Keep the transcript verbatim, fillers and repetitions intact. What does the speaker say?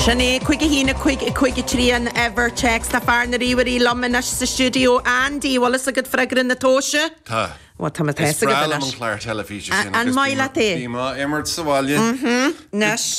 Sianna chuige hína chuig chuige trían ever checks tá fear na ríomharí lomna sa studio Andy Wallace a go freigrin na tóise. Tá. What time is it? It's Brad Cláir television. And my latte. Bíma Emert Sawalya. Mhm. Nash.